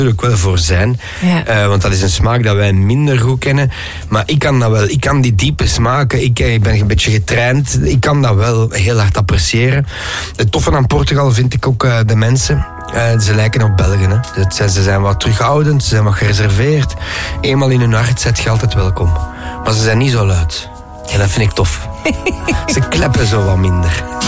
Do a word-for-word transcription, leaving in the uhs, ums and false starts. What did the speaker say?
natuurlijk wel voor zijn. Ja. Uh, want dat is een smaak dat wij minder goed kennen. Maar ik kan dat wel. Ik kan die diepe smaken. Ik, ik ben een beetje getraind. Ik kan dat wel heel hard appreciëren. Het toffe aan Portugal vind ik ook uh, de mensen. Uh, ze lijken op Belgen. Hè. Zijn, ze zijn wat terughoudend. Ze zijn wat gereserveerd. Eenmaal in hun hart zet je altijd welkom. Maar ze zijn niet zo luid. En dat vind ik tof. Ze kleppen zo wat minder.